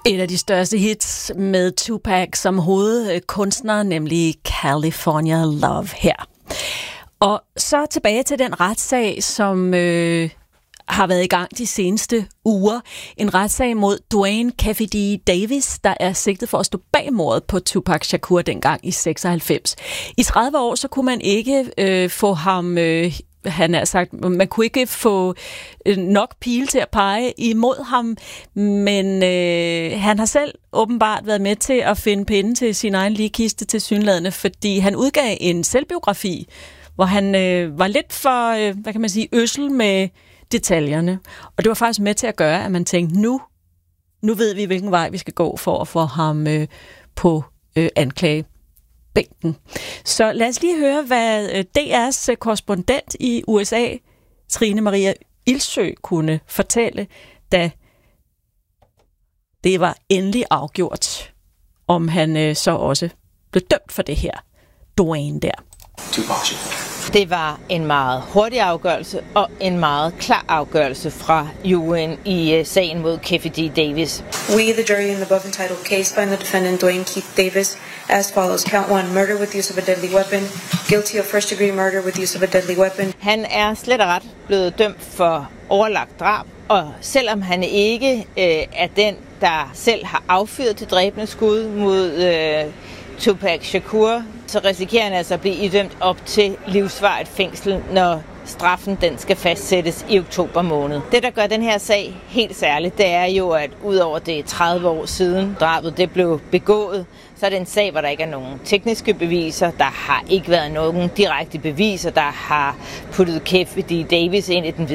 Et af de største hits med Tupac som hovedkunstner, nemlig California Love her. Og så tilbage til den retssag, som har været i gang de seneste uger. En retssag mod Duane Keffe Davis, der er sigtet for at stå bag mordet på Tupac Shakur dengang i 96. I 30 år så kunne man ikke få ham... Han har sagt, man kunne ikke få nok pile til at pege imod ham, men han har selv åbenbart været med til at finde pinde til sin egen ligkiste tilsyneladende, fordi han udgav en selvbiografi, hvor han var lidt for, hvad kan man sige, ødsel med detaljerne. Og det var faktisk med til at gøre, at man tænkte, nu ved vi, hvilken vej vi skal gå for at få ham på anklagebænken. Så lad os lige høre, hvad DR's korrespondent i USA, Trine Maria Ildsø, kunne fortælle, da det var endelig afgjort, om han så også blev dømt for det her Duane der. Det var en meget hurtig afgørelse og en meget klar afgørelse fra juryen i sagen mod Keffe Davis. We, the jury in the above entitled case, find the defendant Duane Keith Davis as follows. Count 1, murder with use of a deadly weapon. Guilty of first degree murder with use of a deadly weapon. Han er slet og ret blevet dømt for overlagt drab, og selvom han ikke er den, der selv har affyret det dræbende skud mod Tupac Shakur, så risikerer han altså at blive idømt op til livsvarigt fængsel, når straffen den skal fastsættes i oktober måned. Det, der gør den her sag helt særligt, det er jo, at udover det 30 år siden drabet det blev begået, så er det en sag, hvor der ikke er nogen tekniske beviser. Der har ikke været nogen direkte beviser, der har puttet Keffe Davis ind i den